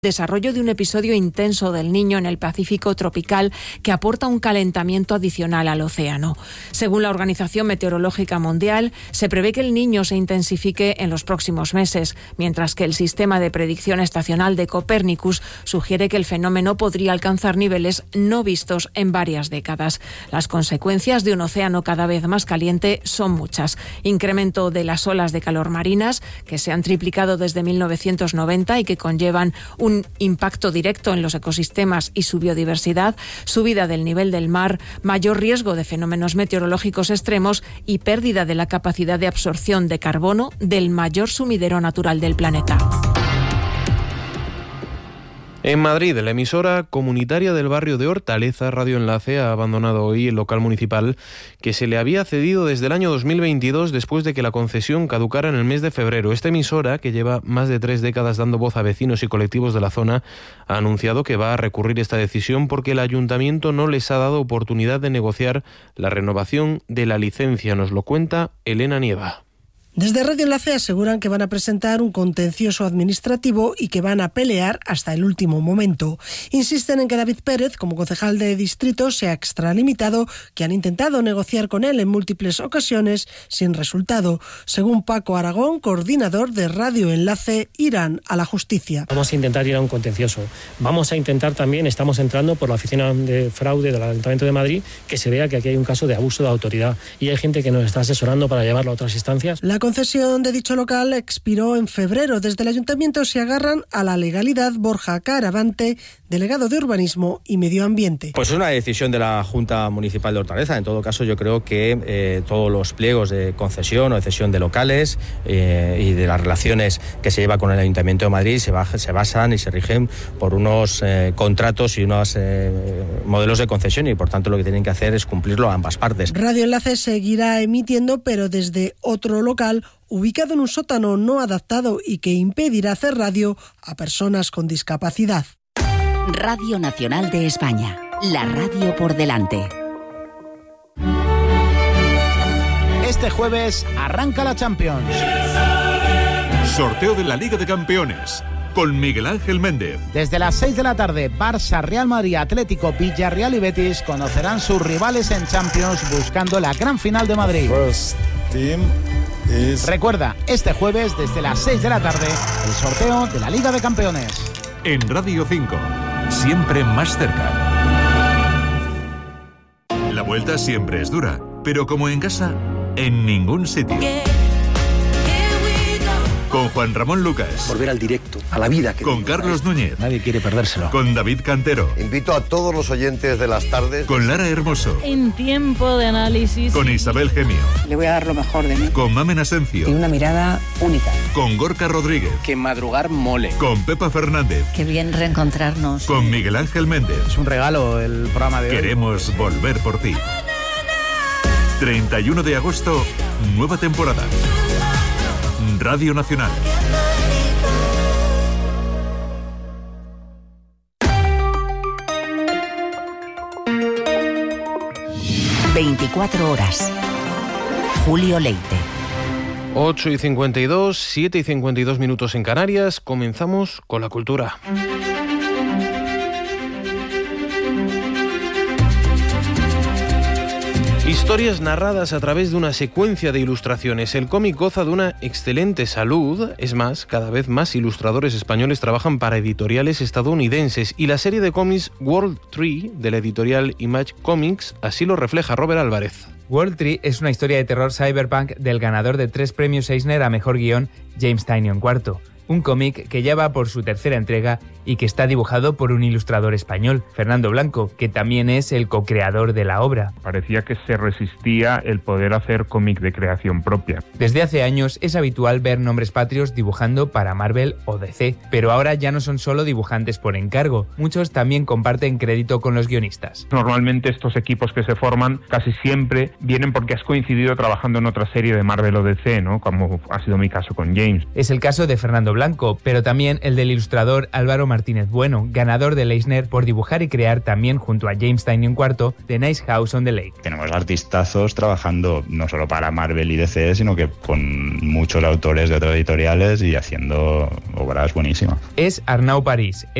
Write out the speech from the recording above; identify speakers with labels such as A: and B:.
A: Desarrollo de un episodio intenso del Niño en el Pacífico tropical que aporta un calentamiento adicional al océano. Según la Organización Meteorológica Mundial, se prevé que el Niño se intensifique en los próximos meses, mientras que el sistema de predicción estacional de Copérnicus sugiere que el fenómeno podría alcanzar niveles no vistos en varias décadas. Las consecuencias de un océano cada vez más caliente son muchas. Incremento de las olas de calor marinas, que se han triplicado desde 1990 y que conllevan un impacto directo en los ecosistemas y su biodiversidad, subida del nivel del mar, mayor riesgo de fenómenos meteorológicos extremos y pérdida de la capacidad de absorción de carbono del mayor sumidero natural del planeta.
B: En Madrid, la emisora comunitaria del barrio de Hortaleza, Radio Enlace, ha abandonado hoy el local municipal que se le había cedido desde el año 2022 después de que la concesión caducara en el mes de febrero. Esta emisora, que lleva más de 3 décadas dando voz a vecinos y colectivos de la zona, ha anunciado que va a recurrir esta decisión porque el ayuntamiento no les ha dado oportunidad de negociar la renovación de la licencia. Nos lo cuenta Elena Nieva.
C: Desde Radio Enlace aseguran que van a presentar un contencioso administrativo y que van a pelear hasta el último momento. Insisten en que David Pérez, como concejal de distrito, se ha extralimitado, que han intentado negociar con él en múltiples ocasiones sin resultado. Según Paco Aragón, coordinador de Radio Enlace, irán a la justicia.
D: Vamos a intentar ir a un contencioso. Vamos a intentar también, estamos entrando por la Oficina de Fraude del Ayuntamiento de Madrid, que se vea que aquí hay un caso de abuso de autoridad y hay gente que nos está asesorando para llevarlo a otras instancias.
C: La concesión de dicho local expiró en febrero. Desde el ayuntamiento se agarran a la legalidad. Borja Caravante, delegado de Urbanismo y Medio Ambiente.
E: Pues es una decisión de la Junta Municipal de Hortaleza. En todo caso, yo creo que todos los pliegos de concesión o de cesión de locales y de las relaciones que se lleva con el Ayuntamiento de Madrid se basan y se rigen por unos contratos y unos modelos de concesión y por tanto lo que tienen que hacer es cumplirlo a ambas partes.
C: Radio Enlace seguirá emitiendo, pero desde otro local ubicado en un sótano no adaptado y que impedirá hacer radio a personas con discapacidad.
F: Radio Nacional de España, la radio por delante.
G: Este jueves arranca la Champions.
H: Sorteo de la Liga de Campeones con Miguel Ángel Méndez.
G: Desde las 6 de la tarde, Barça, Real Madrid, Atlético, Villarreal y Betis conocerán sus rivales en Champions buscando la gran final de Madrid. Recuerda, este jueves desde las 6 de la tarde, el sorteo de la Liga de Campeones.
H: En Radio 5, siempre más cerca. La vuelta siempre es dura, pero como en casa, en ningún sitio. Con Juan Ramón Lucas.
I: Volver al directo, a la vida.
H: Con Carlos Núñez.
G: Nadie quiere perdérselo.
H: Con David Cantero.
J: Invito a todos los oyentes de las tardes.
H: Con Lara Hermoso.
K: En tiempo de análisis.
H: Con Isabel Gemio.
L: Le voy a dar lo mejor de mí.
H: Con Mamen Asencio.
L: Tiene una mirada única.
H: Con Gorka Rodríguez.
M: Que madrugar mole.
H: Con Pepa Fernández.
K: Qué bien reencontrarnos.
H: Con Miguel Ángel Méndez.
G: Es un regalo el programa de hoy.
H: Queremos volver por ti. 31 de agosto, nueva temporada. Radio Nacional.
F: ...24 horas... Julio Leite.
B: 8:52, 7:52 minutos en Canarias. Comenzamos con la cultura. Historias narradas a través de una secuencia de ilustraciones. El cómic goza de una excelente salud. Es más, cada vez más ilustradores españoles trabajan para editoriales estadounidenses. Y la serie de cómics World Tree, de la editorial Image Comics, así lo refleja. Robert Álvarez.
N: World Tree es una historia de terror cyberpunk del ganador de 3 premios Eisner a Mejor Guión, James Tynion IV. Un cómic que ya va por su tercera entrega y que está dibujado por un ilustrador español, Fernando Blanco, que también es el co-creador de la obra.
O: Parecía que se resistía el poder hacer cómic de creación propia.
N: Desde hace años es habitual ver nombres patrios dibujando para Marvel o DC, pero ahora ya no son solo dibujantes por encargo, muchos también comparten crédito con los guionistas.
O: Normalmente estos equipos que se forman casi siempre vienen porque has coincidido trabajando en otra serie de Marvel o DC, ¿no? Como ha sido mi caso con James.
N: Es el caso de Fernando Blanco, Blanco, pero también el del ilustrador Álvaro Martínez Bueno, ganador del Eisner por dibujar y crear también junto a James Tynion IV The Nice House on the Lake.
I: Tenemos artistazos trabajando no solo para Marvel y DC, sino que con muchos autores de otras editoriales y haciendo obras buenísimas.
N: Es Arnau París,